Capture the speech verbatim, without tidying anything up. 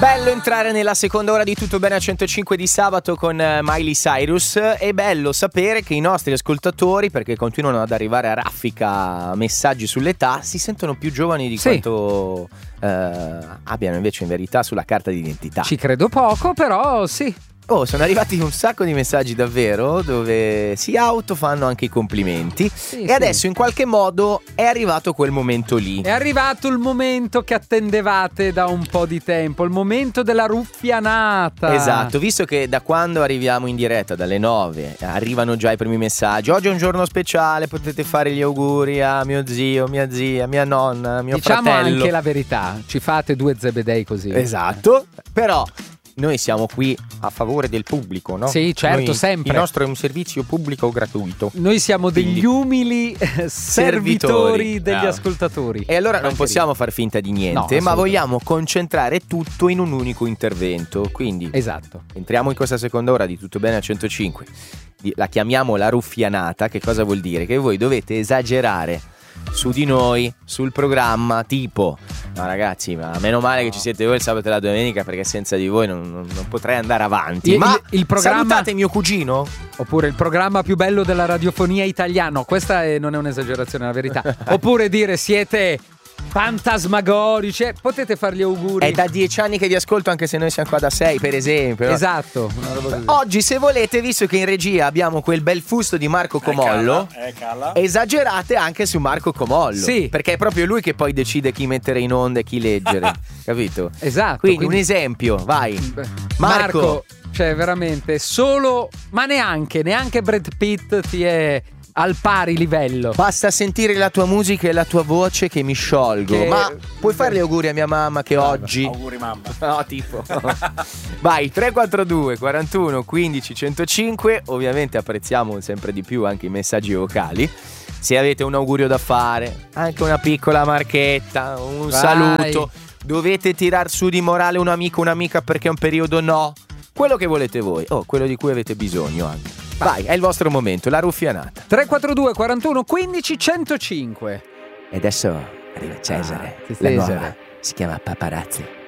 Bello entrare nella seconda ora di Tutto Bene a centocinque di sabato con Miley Cyrus. È bello sapere che i nostri ascoltatori, perché continuano ad arrivare a raffica messaggi sull'età, si sentono più giovani di sì. quanto eh, abbiano invece in verità sulla carta d'identità. Ci credo poco, però sì. Oh, sono arrivati un sacco di messaggi davvero dove si autofanno anche i complimenti sì, e sì. adesso in qualche modo è arrivato quel momento lì. È arrivato il momento che attendevate da un po' di tempo, il momento della ruffianata. Esatto, visto che da quando arriviamo in diretta dalle nove arrivano già i primi messaggi. Oggi è un giorno speciale, potete fare gli auguri a mio zio, mia zia, mia nonna, mio diciamo fratello. Diciamo anche la verità, ci fate due zebedei così. Esatto, però noi siamo qui a favore del pubblico, no? Sì, certo, noi, sempre. Il nostro è un servizio pubblico gratuito. Noi siamo Quindi, degli umili servitori, servitori degli ah. ascoltatori. E allora non possiamo far finta di niente, no, ma vogliamo concentrare tutto in un unico intervento. Quindi esatto. Entriamo in questa seconda ora di Tutto Bene a centocinque. La chiamiamo la ruffianata. Che cosa vuol dire? Che voi dovete esagerare su di noi, sul programma, tipo no ragazzi, ma meno male che ci siete voi il sabato e la domenica, perché senza di voi non, non, non potrei andare avanti. Il, ma il, il programma... salutate mio cugino? Oppure il programma più bello della radiofonia italiana. Questa è, non è un'esagerazione, è la verità. Oppure dire siete fantasmagorici, potete fare gli auguri. È da dieci anni che vi ascolto, anche se noi siamo qua da sei, per esempio. Esatto. Oggi, se volete, visto che in regia abbiamo quel bel fusto di Marco Comollo, eh, cala, eh, esagerate anche su Marco Comollo. Sì. Perché è proprio lui che poi decide chi mettere in onda e chi leggere. Capito? Esatto. Quindi, quindi un esempio, vai. Marco, Marco, cioè veramente solo, ma neanche, neanche Brad Pitt ti è al pari livello. Basta sentire la tua musica e la tua voce che mi sciolgo. Che... Ma puoi fare gli auguri a mia mamma che oggi... Auguri mamma. No, tipo. Vai, tre quattro due quarantuno quindici centocinque. Ovviamente apprezziamo sempre di più anche i messaggi vocali. Se avete un augurio da fare, anche una piccola marchetta, un Vai. saluto, dovete tirar su di morale un amico, un'amica perché è un periodo no. Quello che volete voi. Oh, quello di cui avete bisogno anche. Vai, è il vostro momento, la ruffianata. tre quattro due quarantuno quindici centocinque. E adesso arriva Cesare. Ah, la nuova si chiama Paparazzi.